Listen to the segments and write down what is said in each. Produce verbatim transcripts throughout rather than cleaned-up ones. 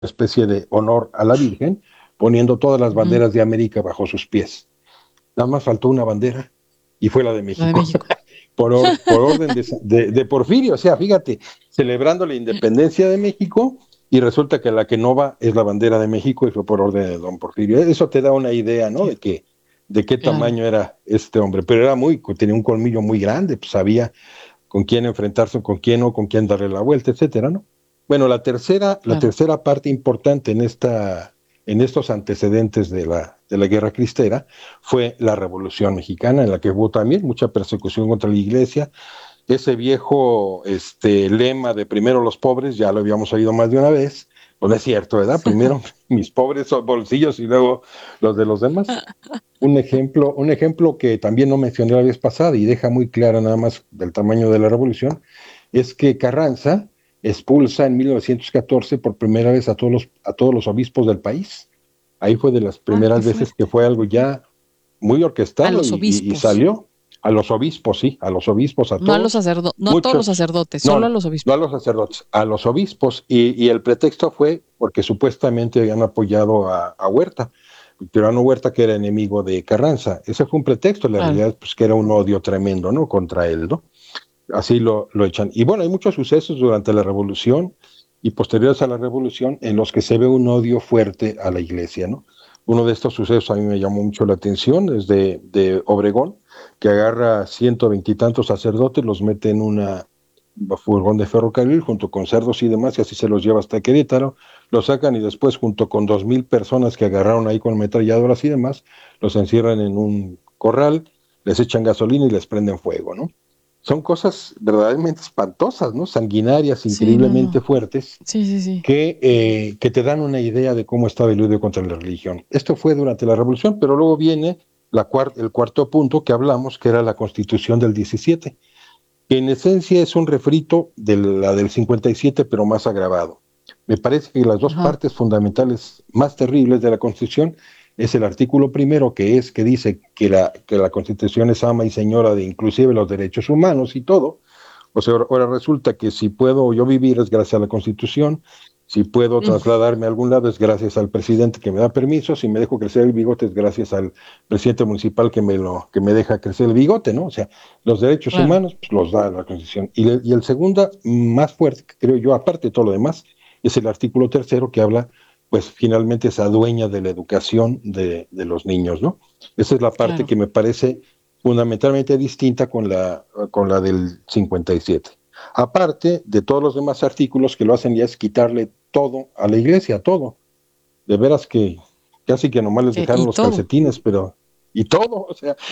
especie de honor a la Virgen, poniendo todas las Ujú. banderas de América bajo sus pies. Nada más faltó una bandera y fue la de La de México, México. por, or, por orden de, de, de Porfirio. O sea, fíjate, celebrando la independencia de México y resulta que la que no va es la bandera de México y fue por orden de don Porfirio. Eso te da una idea, ¿no? Sí, De que de qué claro. tamaño era este hombre, pero era muy, tenía un colmillo muy grande, pues sabía con quién enfrentarse, con quién no, con quién darle la vuelta, etcétera, ¿no? Bueno, la tercera, la Claro. tercera parte importante en esta, en estos antecedentes de la, de la Guerra Cristera fue la Revolución Mexicana, en la que hubo también mucha persecución contra la Iglesia. Ese viejo este, lema de primero los pobres, ya lo habíamos oído más de una vez, pues no es cierto, ¿verdad? Primero mis pobres bolsillos y luego los de los demás. Un ejemplo, un ejemplo que también no mencioné la vez pasada y deja muy claro nada más del tamaño de la revolución, es que Carranza expulsa en mil novecientos catorce por primera vez a todos los, a todos los obispos del país. Ahí fue de las Ah, qué primeras veces que fuerte. fue algo ya muy A orquestado los y, y, y obispos, salió a los obispos, sí, a los obispos, a no a los todos, sacerdotes, no a todos los muchos, sacerdotes, no, solo a no, los no a obispos. los sacerdotes, a los obispos, y, y el pretexto fue porque supuestamente habían apoyado a, a Huerta. Victoriano Huerta, que era enemigo de Carranza. Ese fue un pretexto, la Claro. realidad pues que era un odio tremendo, ¿no? Contra él, ¿no? Así lo, lo echan. Y bueno, hay muchos sucesos durante la Revolución y posteriores a la Revolución en los que se ve un odio fuerte a la Iglesia, ¿no? Uno de estos sucesos a mí me llamó mucho la atención, es de, de Obregón, que agarra ciento veintitantos sacerdotes, los mete en una furgón de ferrocarril junto con cerdos y demás, y así se los lleva hasta Querétaro, los sacan y después junto con dos mil personas que agarraron ahí con ametralladoras y demás, los encierran en un corral, les echan gasolina y les prenden fuego, ¿no? Son cosas verdaderamente espantosas, ¿no? Sanguinarias, Sí, no, increíblemente no. fuertes, Sí, sí, sí. que, eh, que te dan una idea de cómo estaba el odio contra la religión. Esto fue durante la Revolución, pero luego viene la cuart el cuarto punto que hablamos, que era la Constitución del diecisiete, que en esencia es un refrito de la del cincuenta y siete, pero más agravado. Me parece que las dos Ajá. partes fundamentales más terribles de la Constitución es el artículo primero, que es que dice que la, que la Constitución es ama y señora de inclusive los derechos humanos y todo. O sea, ahora resulta que si puedo yo vivir es gracias a la Constitución, si puedo Mm, trasladarme a algún lado es gracias al presidente que me da permiso, si me dejo crecer el bigote es gracias al presidente municipal que me, lo, que me deja crecer el bigote, ¿no? O sea, los derechos claro. humanos pues, los da la Constitución. Y, le, y el segundo, más fuerte, creo yo, aparte de todo lo demás, es el artículo tercero que habla, pues finalmente se adueña de la educación de, de los niños, ¿no? Esa es la parte Claro. que me parece fundamentalmente distinta con la, con la del cincuenta y siete. Aparte de todos los demás artículos que lo hacen ya es quitarle todo a la iglesia, todo. De veras que casi que nomás les Eh, dejaron y los todo. calcetines, pero y todo, o sea,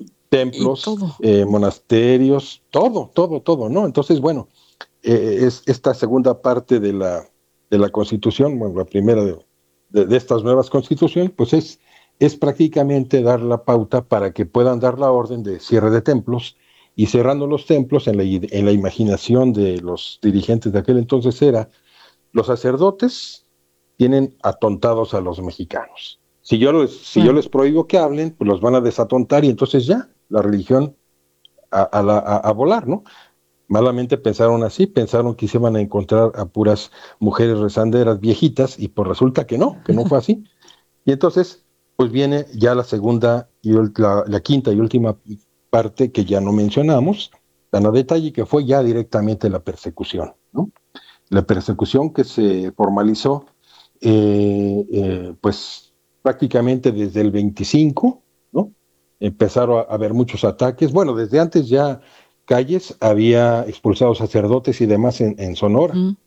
Y templos, todo. eh, monasterios, todo, todo, todo, ¿no? Entonces, bueno, eh, es esta segunda parte de la, de la Constitución, bueno, la primera de, de, de estas nuevas constituciones, pues es, es prácticamente dar la pauta para que puedan dar la orden de cierre de templos, y cerrando los templos en la, en la imaginación de los dirigentes de aquel entonces era, los sacerdotes tienen atontados a los mexicanos. Si yo les, si yo Claro. les prohíbo que hablen, pues los van a desatontar y entonces ya, la religión a, a, la, a, a volar, ¿no? Malamente pensaron así, pensaron que se iban a encontrar a puras mujeres rezanderas viejitas y pues resulta que no, que no fue así. Y entonces, pues viene ya la segunda y la, la quinta y última parte que ya no mencionamos, tan a detalle, que fue ya directamente la persecución, ¿no? La persecución que se formalizó, eh, eh, pues prácticamente desde el veinticinco, ¿no? Empezaron a haber muchos ataques. Bueno, desde antes ya Calles había expulsado sacerdotes y demás en, en Sonora. Ujú.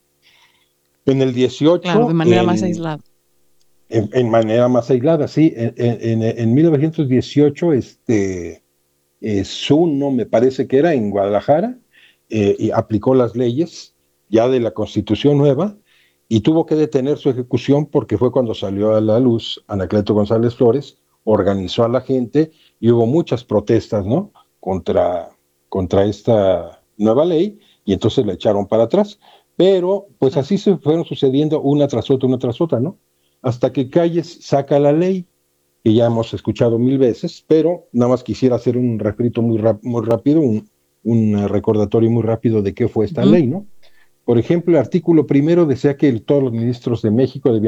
En el Claro, de dieciocho, manera más en, aislada. en, en manera más aislada, sí, en, en, en mil novecientos dieciocho, este, eh, Zuno, me parece que era en Guadalajara, eh, y aplicó las leyes ya de la Constitución nueva y tuvo que detener su ejecución porque fue cuando salió a la luz Anacleto González Flores, organizó a la gente y hubo muchas protestas, ¿no? Contra, contra esta nueva ley y entonces la echaron para atrás. Pero pues Claro. así se fueron sucediendo una tras otra, una tras otra, ¿no? Hasta que Calles saca la ley que ya hemos escuchado mil veces, pero nada más quisiera hacer un refrito muy, rap muy rápido, un, un recordatorio muy rápido de qué fue esta Ujú. ley, ¿no? Por ejemplo, el artículo primero decía que el- todos los ministros de México debían